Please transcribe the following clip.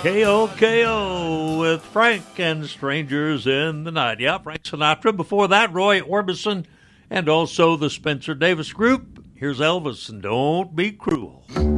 KOKO with Frank and Strangers in the Night. Yeah, Frank Sinatra. Before that, Roy Orbison and also the Spencer Davis Group. Here's Elvis and Don't Be Cruel.